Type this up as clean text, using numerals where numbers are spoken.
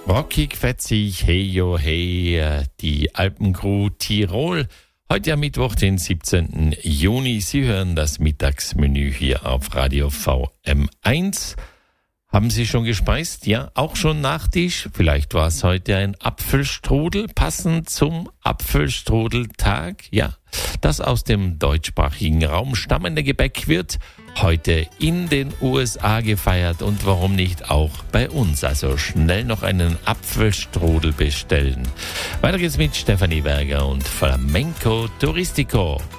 Rockig, fetzig, hey yo, hey, die Alpencrew Tirol. Heute am Mittwoch, den 17. Juni. Sie hören das Mittagsmenü hier auf Radio VM1. Haben Sie schon gespeist? Ja, auch schon Nachtisch? Vielleicht war es heute ein Apfelstrudel, passend zum Apfelstrudeltag. Ja, das aus dem deutschsprachigen Raum stammende Gebäck wird heute in den USA gefeiert und warum nicht auch bei uns. Also schnell noch einen Apfelstrudel bestellen. Weiter geht's mit Stefanie Berger und Flamenco Touristico.